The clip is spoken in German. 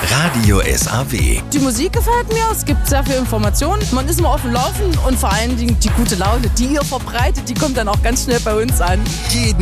Radio SAW. Die Musik gefällt mir, es gibt sehr viel Informationen, man ist immer auf dem Laufen und vor allen Dingen die gute Laune, die ihr verbreitet, die kommt dann auch ganz schnell bei uns an. Jeden